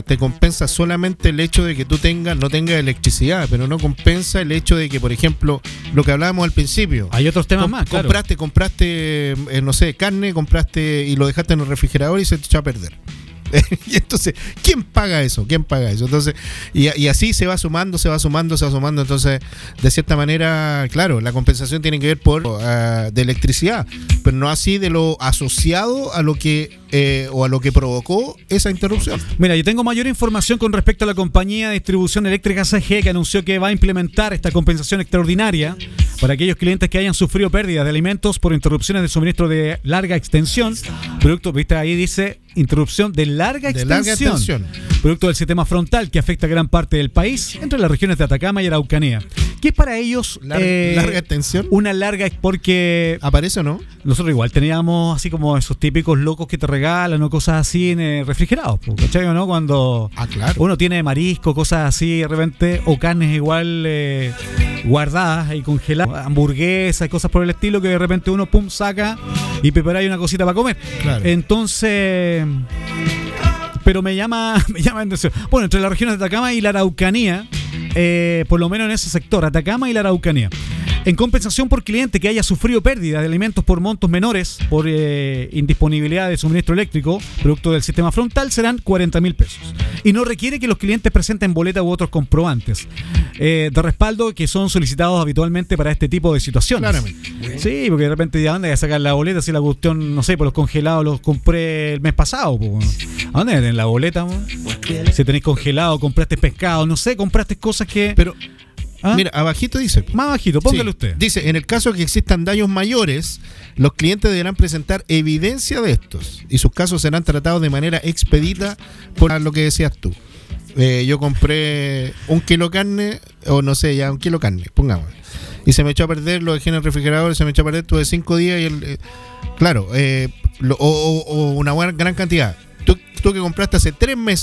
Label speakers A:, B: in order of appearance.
A: te compensa solamente el hecho de que tú no tengas electricidad, pero no compensa el hecho de que, por ejemplo, lo que hablábamos al principio.
B: Hay otros temas más, claro.
A: Compraste no sé, carne, y lo dejaste en el refrigerador y se te echó a perder. Y entonces, ¿quién paga eso? Entonces, y así se va sumando. Entonces, de cierta manera, claro, la compensación tiene que ver de electricidad, pero no así de lo asociado a lo que o a lo que provocó esa interrupción.
B: Mira, yo tengo mayor información con respecto a la compañía de distribución eléctrica CG, que anunció que va a implementar esta compensación extraordinaria para aquellos clientes que hayan sufrido pérdidas de alimentos por interrupciones de suministro de larga extensión. Producto, viste, ahí dice interrupción de larga extensión. Producto del sistema frontal que afecta a gran parte del país, entre las regiones de Atacama y Araucanía. ¿Qué es para ellos
A: larga extensión?
B: Una larga, porque
A: ¿aparece o no?
B: Nosotros igual teníamos así como esos típicos locos que te regalan o cosas así en refrigerados, ¿cachai o no? Cuando
A: claro,
B: uno tiene marisco, cosas así de repente, o carnes igual guardadas y congeladas, hamburguesas y cosas por el estilo, que de repente uno saca y prepara ahí una cosita para comer.
A: Claro.
B: Entonces, pero me llama atención. Bueno, entre las regiones de Atacama y la Araucanía, por lo menos en ese sector, Atacama y la Araucanía, en compensación por cliente que haya sufrido pérdida de alimentos por montos menores por indisponibilidad de suministro eléctrico, producto del sistema frontal, serán 40.000 pesos. Y no requiere que los clientes presenten boleta u otros comprobantes de respaldo que son solicitados habitualmente para este tipo de situaciones.
A: Claramente.
B: Sí, porque de repente ¿a dónde voy a sacar la boleta si la cuestión, no sé, por los congelados los compré el mes pasado? ¿A dónde tienen la boleta? Si tenéis congelado, compraste pescado, no sé, compraste cosas que...
A: Pero... mira, abajito dice.
B: Más bajito, póngale usted.
A: Dice, en el caso que existan daños mayores, los clientes deberán presentar evidencia de estos y sus casos serán tratados de manera expedita por lo que decías tú. Yo compré 1 kilo de carne, o no sé, ya 1 kilo de carne, pongamos. Y se me echó a perder, lo dejé en el refrigerador, se me echó a perder, tuve 5 días y claro, o una buena gran cantidad. Tú que compraste hace 3 meses